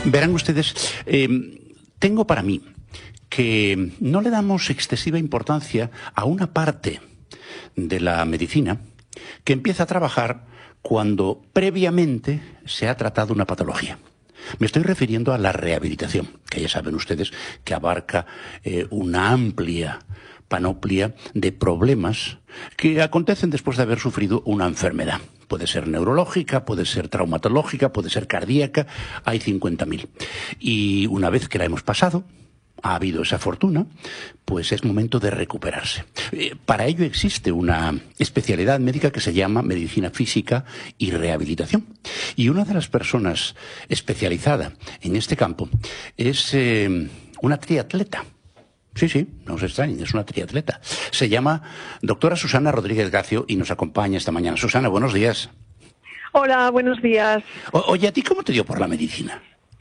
Verán ustedes, tengo para mí que no le damos excesiva importancia a una parte de la medicina que empieza a trabajar cuando previamente se ha tratado una patología. Me estoy refiriendo a la rehabilitación, que ya saben ustedes que abarca una amplia panoplia de problemas que acontecen después de haber sufrido una enfermedad. Puede ser neurológica, puede ser traumatológica, puede ser cardíaca, hay 50.000. Y una vez que la hemos pasado, ha habido esa fortuna, pues es momento de recuperarse. Para ello existe una especialidad médica que se llama medicina física y rehabilitación. Y una de las personas especializada en este campo es una triatleta. Sí, no se extrañen, es una triatleta. Se llama doctora Susana Rodríguez Gacio y nos acompaña esta mañana. Susana, buenos días. Hola, buenos días. Oye, ¿a ti cómo te dio por la medicina?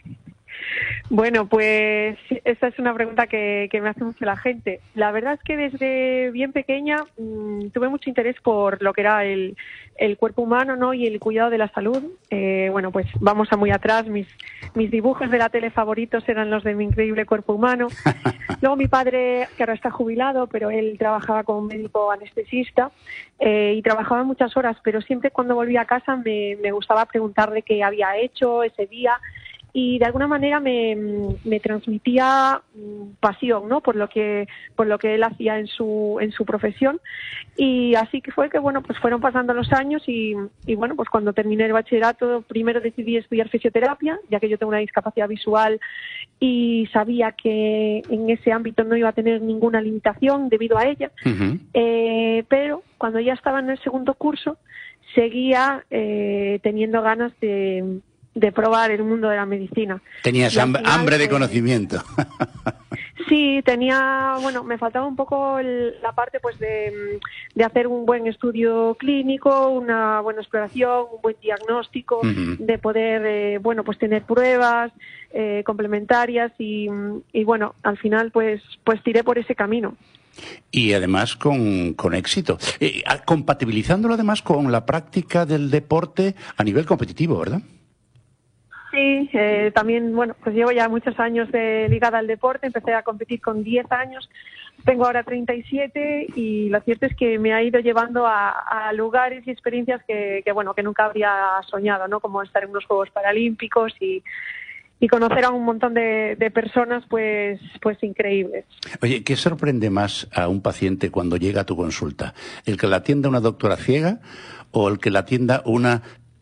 Bueno, pues esta es una pregunta que me hace mucho la gente. La verdad es que desde bien pequeña tuve mucho interés por lo que era el cuerpo humano, ¿no? Y el cuidado de la salud. Bueno, pues vamos a muy atrás. Mis dibujos de la tele favoritos eran los de Mi increíble cuerpo humano. Luego mi padre, que ahora está jubilado, pero él trabajaba como médico anestesista y trabajaba muchas horas, pero siempre cuando volvía a casa me gustaba preguntarle qué había hecho ese día. Y de alguna manera me transmitía pasión, ¿no? Por lo que él hacía en su profesión. Y así que fue que, bueno, pues fueron pasando los años y bueno, pues cuando terminé el bachillerato, primero decidí estudiar fisioterapia, ya que yo tengo una discapacidad visual y sabía que en ese ámbito no iba a tener ninguna limitación debido a ella. Uh-huh. Pero cuando ya estaba en el segundo curso, seguía teniendo ganas de probar el mundo de la medicina. Tenías hambre de conocimiento. Sí, me faltaba un poco la parte pues de hacer un buen estudio clínico, una buena exploración, un buen diagnóstico, uh-huh. De poder, pues tener pruebas complementarias y bueno, al final pues tiré por ese camino. Y además con éxito. Compatibilizándolo además con la práctica del deporte a nivel competitivo, ¿verdad? Sí, también, bueno, pues llevo ya muchos años ligada al deporte, empecé a competir con 10 años, tengo ahora 37 y lo cierto es que me ha ido llevando a lugares y experiencias que nunca habría soñado, ¿no? Como estar en unos Juegos Paralímpicos y conocer a un montón de personas, pues increíbles. Oye, ¿qué sorprende más a un paciente cuando llega a tu consulta? ¿El que la atienda una doctora ciega o el que la atienda una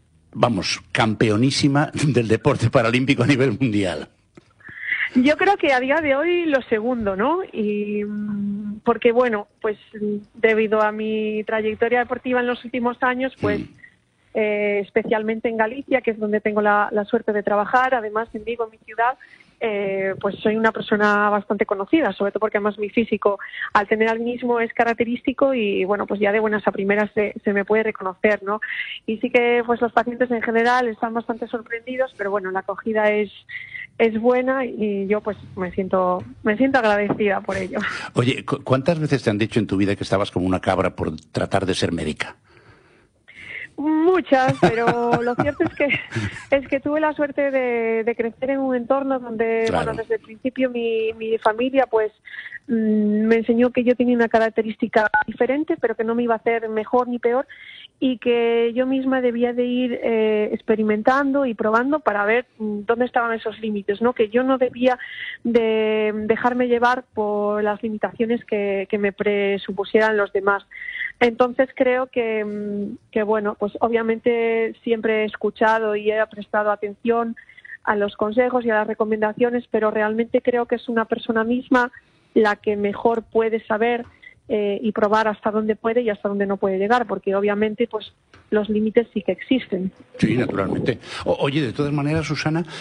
campeonísima del deporte paralímpico a nivel mundial? Yo creo que a día de hoy lo segundo, ¿no? Y porque, bueno, pues debido a mi trayectoria deportiva en los últimos años, pues especialmente en Galicia, que es donde tengo la suerte de trabajar, además en Vigo, mi ciudad, pues soy una persona bastante conocida, sobre todo porque además mi físico, al tener albinismo, es característico y bueno, pues ya de buenas a primeras se me puede reconocer, ¿no? Y sí que pues los pacientes en general están bastante sorprendidos, pero bueno, la acogida es buena y yo pues me siento agradecida por ello. Oye, ¿cuántas veces te han dicho en tu vida que estabas como una cabra por tratar de ser médica? Muchas, pero lo cierto es que tuve la suerte de crecer en un entorno donde, claro, bueno, desde el principio mi familia pues me enseñó que yo tenía una característica diferente, pero que no me iba a hacer mejor ni peor y que yo misma debía de ir experimentando y probando para ver dónde estaban esos límites, ¿no? Que yo no debía de dejarme llevar por las limitaciones que me presupusieran los demás. Entonces creo que bueno, pues obviamente siempre he escuchado y he prestado atención a los consejos y a las recomendaciones, pero realmente creo que es una persona misma la que mejor puede saber y probar hasta dónde puede y hasta dónde no puede llegar, porque obviamente pues los límites sí que existen. Sí, naturalmente. Oye, de todas maneras, Susana,